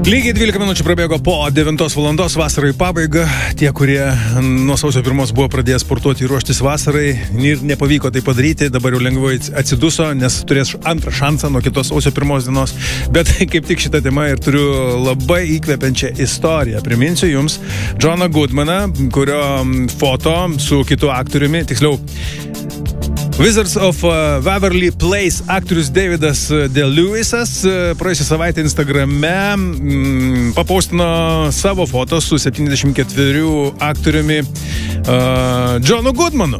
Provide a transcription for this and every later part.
Lygiai 12 minučių prabėgo po 9 valandos, vasarai pabaiga. Tie, kurie nuo sausio 1 buvo pradėję sportuoti ir ruoštis vasarai ir nepavyko tai padaryti, dabar jau lengvai atsiduso, nes turės antrą šansą nuo kitos sausio 1 dienos. Bet kaip tik šitą temą ir turiu labai įkvepiančią istoriją. Priminsiu jums Johną Goodmaną, kurio foto su kitu aktoriumi, tiksliau Wizards of Waverly Place aktorius Davidas DeLuisas praėjusią savaitę Instagrame papaustino savo foto su 74 aktoriumi Johnu Goodmanu.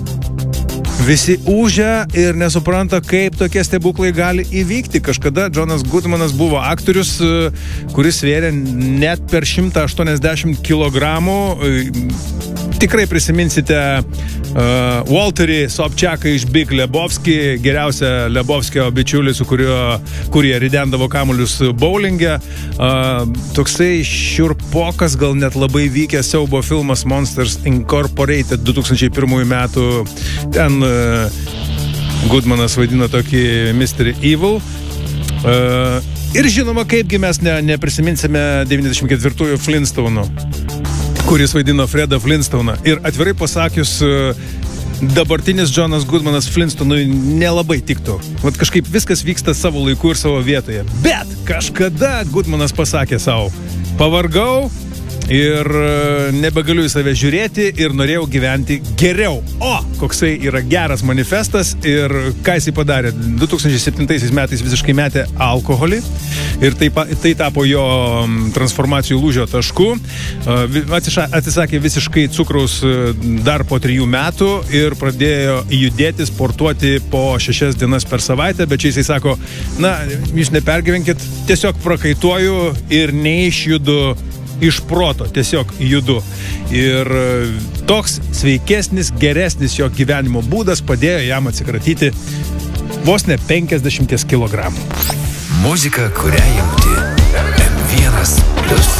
Visi ūžia ir nesupranta, kaip tokie stebuklai gali įvykti. Kažkada Johnas Goodmanas buvo aktorius, kuris svėrė net per 180 kilogramų. Tikrai prisiminsite Walterį Sobčiaką iš Big Lebowski, geriausią Lebowskio bičiulį, su kurie ridendavo kamuolius bowlinge. Toksai šiurpokas, gal net labai vykęs siaubo filmas Monsters Incorporated 2001 metų. Ten Goodmanas vaidino tokį Mr. Evil. Ir žinoma, kaipgi mes neprisiminsime 94-ųjų Flintstone'ų, kuris vaidino Fredą Flintstone'ą. Ir atvirai pasakius, dabartinis Johnas Goodmanas Flintstone'ui nelabai tiktų. Vat kažkaip viskas vyksta savo laiku ir savo vietoje. Bet kažkada Goodmanas pasakė savo: pavargau ir nebegaliu į save žiūrėti ir norėjau gyventi geriau. O, koksai yra geras manifestas ir ką jisai padarė? 2007 metais visiškai metė alkoholį ir tai tapo jo transformacijų lūžio tašku. Atsisakė visiškai cukraus dar po 3 metų ir pradėjo judėti, sportuoti po 6 dienas per savaitę, bet čia jisai sako, na, jūs nepergyvenkit, tiesiog prakaituoju ir neišjudu iš proto, tiesiog judu. Ir toks sveikesnis, geresnis jo gyvenimo būdas padėjo jam atsikratyti vos ne 50 kilogramų. Muzika, kurią jauti. M1+.